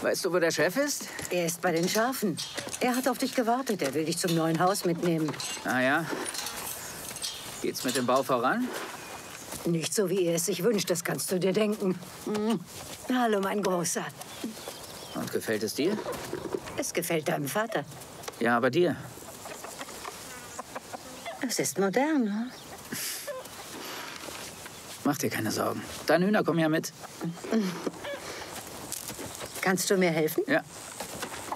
Weißt du, wo der Chef ist? Er ist bei den Schafen. Er hat auf dich gewartet. Er will dich zum neuen Haus mitnehmen. Ah ja. Geht's mit dem Bau voran? Nicht so, wie er es sich wünscht, das kannst du dir denken. Hallo, mein Großer. Und gefällt es dir? Es gefällt deinem Vater. Ja, aber dir? Es ist modern, ne? Mach dir keine Sorgen. Deine Hühner kommen ja mit. Kannst du mir helfen? Ja.